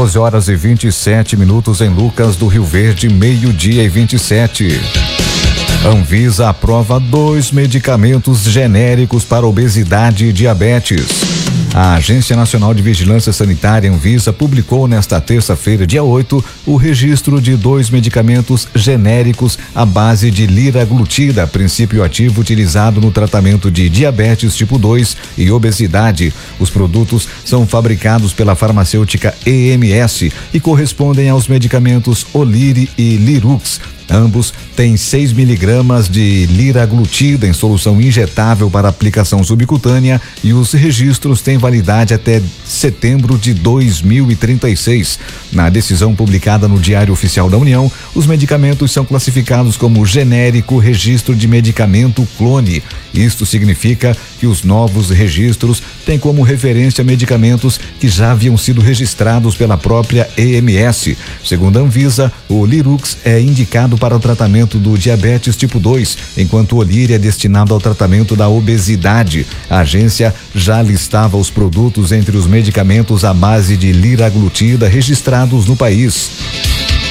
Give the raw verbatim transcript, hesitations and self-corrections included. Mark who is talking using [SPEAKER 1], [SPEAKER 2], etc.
[SPEAKER 1] doze horas e vinte e sete minutos em Lucas do Rio Verde, meio-dia e vinte e sete. Anvisa aprova dois medicamentos genéricos para obesidade e diabetes. A Agência Nacional de Vigilância Sanitária, Anvisa, publicou nesta terça-feira, dia oito, o registro de dois medicamentos genéricos à base de liraglutida, princípio ativo utilizado no tratamento de diabetes tipo dois e obesidade. Os produtos são fabricados pela farmacêutica E M S e correspondem aos medicamentos Olire e Lirux. Ambos têm seis miligramas de liraglutida em solução injetável para aplicação subcutânea e os registros têm validade até setembro de dois mil e trinta e seis. Na decisão publicada no Diário Oficial da União, os medicamentos são classificados como genérico registro de medicamento clone. Isto significa que os novos registros têm como referência medicamentos que já haviam sido registrados pela própria E M S. Segundo a Anvisa, o Lirux é indicado para o tratamento do diabetes tipo dois, enquanto o Olire é destinado ao tratamento da obesidade. A agência já listava os produtos entre os medicamentos à base de liraglutida registrados no país.